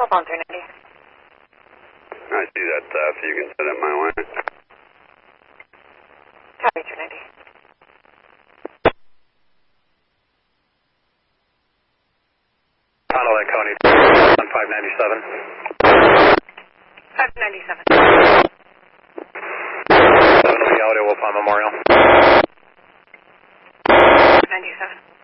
Hold on, 390. I see that, so you can set it my way. Copy, 390. Honolulu Coney, on 597. 597. 7 will be audio upon Memorial. 97.